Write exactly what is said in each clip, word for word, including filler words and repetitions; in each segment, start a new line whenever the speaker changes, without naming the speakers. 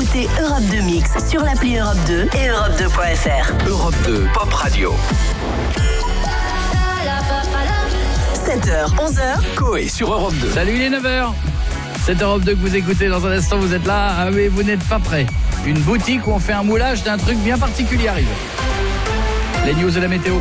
écoutez Europe deux Mix sur l'appli Europe deux et europe deux point f r.
Europe deux Pop Radio.
sept heures, onze heures.
Coé sur Europe deux.
Salut, il est neuf heures. C'est Europe deux que vous écoutez. Dans un instant, vous êtes là, ah, mais vous n'êtes pas prêts. Une boutique où on fait un moulage d'un truc bien particulier arrive. Les news de la météo.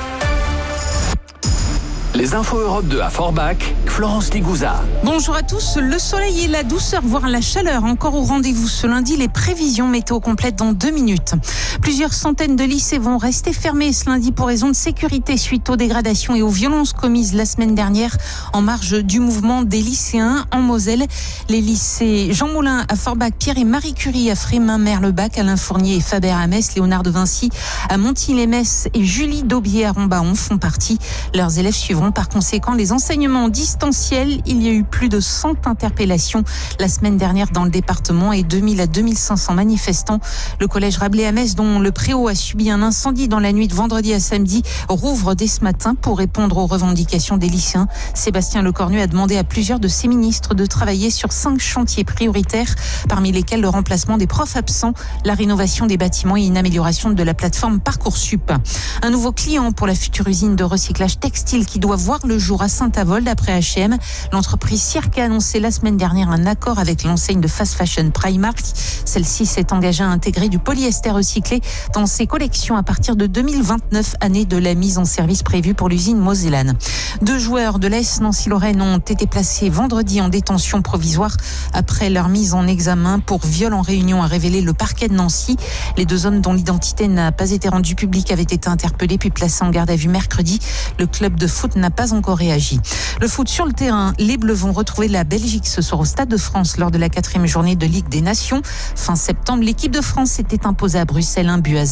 Les infos Europe deux à Forbach, Florence Ligouza.
Bonjour à tous. Le soleil et la douceur, voire la chaleur, encore au rendez-vous ce lundi. Les prévisions météo complètes dans deux minutes. Plusieurs centaines de lycées vont rester fermés ce lundi pour raison de sécurité suite aux dégradations et aux violences commises la semaine dernière en marge du mouvement des lycéens en Moselle. Les lycées Jean Moulin à Forbach, Pierre et Marie Curie à Frémin, Merlebach, Alain Fournier et Faber à Metz, Léonard de Vinci à Montilly-lès et Julie Daubier à Rombaon font partie. Leurs élèves suivront par conséquent les enseignements distanciels. Il y a eu plus de cent interpellations la semaine dernière dans le département et deux mille à deux mille cinq cents manifestants. Le collège Rabelais à Metz, dont le préau a subi un incendie dans la nuit de vendredi à samedi, rouvre dès ce matin pour répondre aux revendications des lycéens. Sébastien Lecornu a demandé à plusieurs de ses ministres de travailler sur cinq chantiers prioritaires, parmi lesquels le remplacement des profs absents, la rénovation des bâtiments et une amélioration de la plateforme Parcoursup. Un nouveau client pour la future usine de recyclage textile qui doit voir le jour à Saint-Avold après H et M. L'entreprise Cirque a annoncé la semaine dernière un accord avec l'enseigne de fast fashion Primark. Celle-ci s'est engagée à intégrer du polyester recyclé dans ses collections à partir de deux mille vingt-neuf, année de la mise en service prévue pour l'usine mosellane. Deux joueurs de l'A S Nancy-Lorraine ont été placés vendredi en détention provisoire après leur mise en examen pour viol en réunion, a révélé le parquet de Nancy. Les deux hommes dont l'identité n'a pas été rendue publique avaient été interpellés puis placés en garde à vue mercredi. Le club de foot n'a pas encore réagi. Le foot sur le terrain, les Bleus vont retrouver la Belgique ce soir au Stade de France lors de la quatrième journée de Ligue des Nations. Fin septembre, l'équipe de France s'était imposée à Bruxelles un but à zéro.